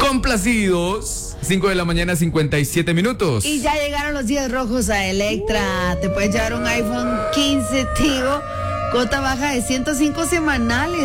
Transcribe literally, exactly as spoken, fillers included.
Complacidos. cinco de la mañana, cincuenta y siete minutos. Y ya llegaron los días rojos a Electra. Te puedes llevar un iPhone quince Tigo, cuota baja de ciento cinco semanales.